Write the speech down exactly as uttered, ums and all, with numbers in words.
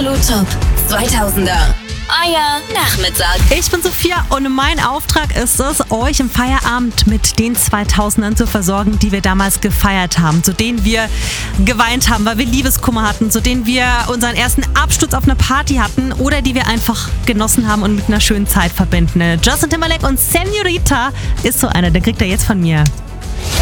Elektro Top zweitausender. Euer Nachmittag. Ich bin Sophia und mein Auftrag ist es, euch im Feierabend mit den zweitausendern zu versorgen, die wir damals gefeiert haben, zu denen wir geweint haben, weil wir Liebeskummer hatten, zu denen wir unseren ersten Absturz auf einer Party hatten oder die wir einfach genossen haben und mit einer schönen Zeit verbinden. Justin Timberlake und Senorita ist so einer, der kriegt er jetzt von mir.